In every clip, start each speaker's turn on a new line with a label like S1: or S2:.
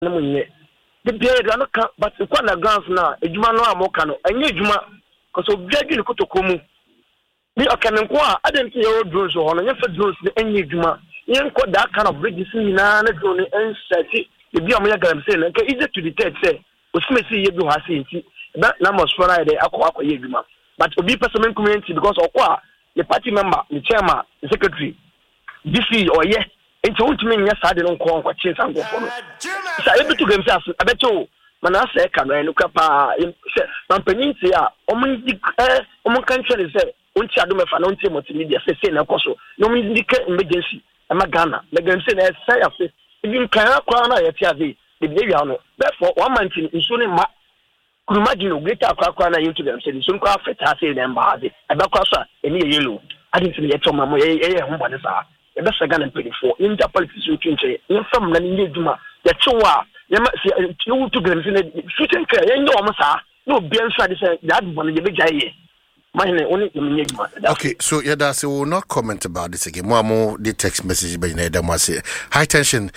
S1: na munye the beer no can but the corner grounds now ejuma no amoka no enye ejuma cause obiadu ni kotokomu bi okanen ko a adem ti your drones ho no nyefa drones ni enye ejuma yenko that kind of bridges ni na drone en seti the bi amoya garam say na easy to detect say osimesi ye bi ho ase nti na mosfora dey akọ ye ejuma but obi person community because okwa the party member the chairman the secretary DC or yeah enti wontumi nya saade no nko nko chin sango fo no sa ebitu game say abeto mana say ka no enu kapa say mampanyin say a omun country say onti adomefa na onti multimedia say na koso no mun indicate emergency ama Ghana the game say na say afi even kan akwa na yeti ave the behavior no therefore one man tin nso ne ma imagine greater akwa na YouTube them say nso nko afeta say na mba ade abakwa so eni yellow adi tin ye choma mo ye ho bone sa e be Ghana pay for inter politics you twinche in from na ni eduma ya chewa ya ma you to get in shooting care ye nyo mo sa no be answer this that one ye be jaye.
S2: Okay, so yeah, that's we will not comment about this again. More the text message by high tension.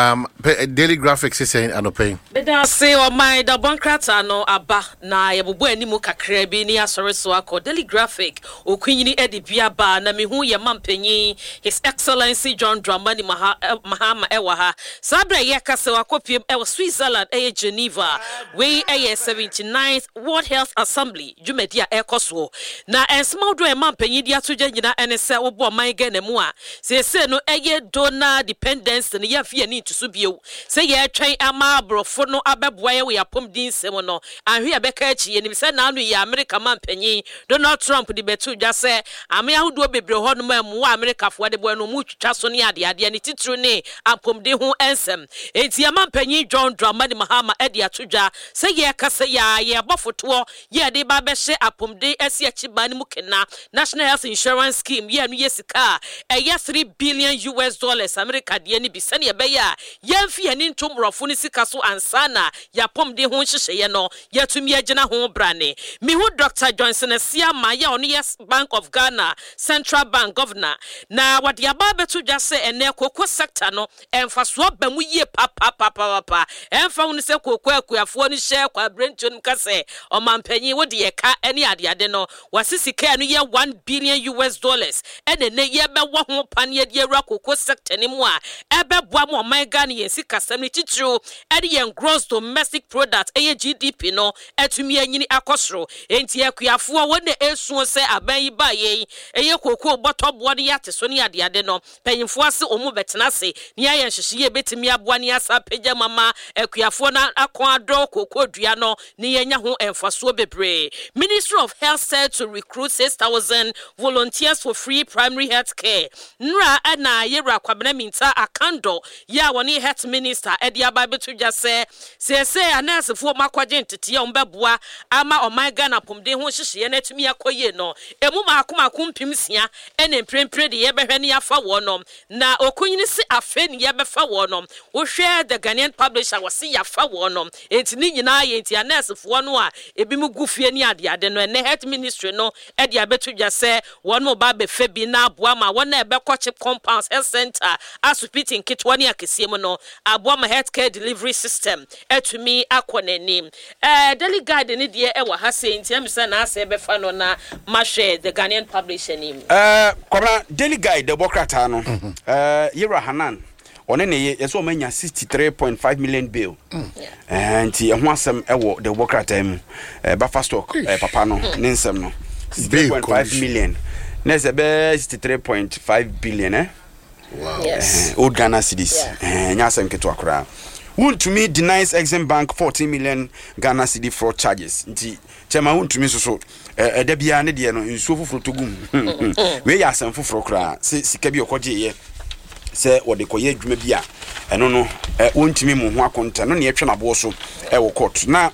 S2: Daily Graphics is saying anopay.
S3: But I say oh my the bankrata no aba na yebubu animu kakra bi ni asore so akọ Daily Graphic okunyi edi bia ba na me hu ye mampanyi His Excellency John Dramani Mahama ewa ha. Sabra ye kase wakopiem ewa Switzerland Geneva. We 79th World Health Assembly Jumedia ekoso. Na ensma do e mampanyi dia toja nyina ene se obo man Ghana mu a se no eye donor dependence ne ya fie ni tusu bio se ye twen ama abrofo no abeboa ye we apom din sem no ahwe abeka achi ye ni se na anu ye America mampanyi Donald Trump di betu dwa se ame ahodo bebre ho no mu America fo de bo no mu twitwa so ne ade ne titru ne apom de ho ensem enti mampanyi John Dramani Mahama edi atodwa se ye kase ya ye bofoto ye de ba be hye apom de esi Chibani mukena National Health Insurance Scheme ye anu yesika $3 billion America de ni bisane ebeya yemfi ani ntomrofo ni sika so ansana ya pom de ho hyehyeye no yatumi agina ho brane mi hu Dr. Johnson Asiama ya ono yes Bank of Ghana Central Bank Governor na wade aba beto dwa se ene kokko sector no emfaso ba mu ye papa emfa hu ni se kokko akuafo ni hye kwa brenton kase o mampanyi wode ye ka ene ade no wasisika no ye $1 billion ene ne ye be wo ho pane de awura kokko sector ni mu a ebe boa mo man Ghana ye sika samni titru ene ye gross domestic product eye GDP no atumi anyini akosoro enti akuafo wona esuo se aban yi ba ye eye kokko botobo ne yate so ne ade no panyimfo ase omu betena se ne aye hyehye betimi aboa ne asa pagya mama akuafo na akon ado kokko dua no ne yenya ho emfaso bebre. Ministry of Health said to recruit 6,000 volunteers for free primary health care. Nra na yera kwabena minta akando ya woni health minister edi ababetu dwa se anasefo makwaje ntete ya ombeboa ama oman Ghana pomde ho hyehye na tumi akoye no emu makoma kumpimsia ene mprempre de yebehwe ne yafa wonom na okunyini si afe ne yebefa wonom wo hwe the Ghanaian publisher wasi yafa wonom enti ni nyina ye enti anasefo no a ebi mu gufie ni ade no ne health ministry no edi abetu dwa se wono ba be fe bi na aboa ma wona ebekọ chip compounds health center asupiti nkitwa ne akesie mu no aboa ma healthcare delivery system etumi akonanim daily guide ne de ewa ha se enti amisa na ase befa no na mahwe the Ghanaian publisher nim
S4: kwabra daily guide the bokrata no Yera Hanan one ne yeso manya 63.5 million bill and ho asem ewo the bokrata mu buffer stock papa no ne nsem no 3.5 million nese be 63.5 billion
S2: wow
S3: yes
S4: old Ghana cedis nya asem keto akora won to me denies Exim Bank 14 million Ghana cedi fraud charges nti chema won to me so da bia ne de no nsuo foforo togum we ya asem foforo kra sika bi okoje ye se wode koye adwuma bia eno no wontimi mu ho akonta no ne yetwe na bo so wo court na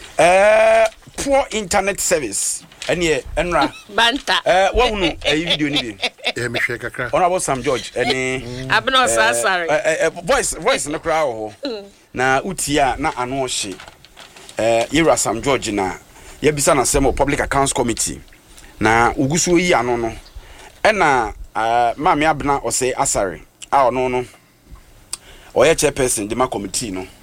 S4: poor internet service ene enra
S3: banta
S4: wa hunu video ni bi
S2: me hwe kakra
S4: honorable Sam George ene
S3: abno sasare
S4: voice no kra ho na utia na ano hye Yera Sam George na yebisa na semo public accounts committee na ugusu yi ano no ena maame abna ose asare a ono no oye chairperson de ma committee no